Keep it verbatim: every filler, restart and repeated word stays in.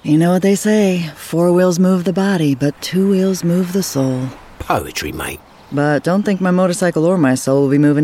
You know what they say, four wheels move the body, but two wheels move the soul. Poetry, mate. But don't think my motorcycle or my soul will be moving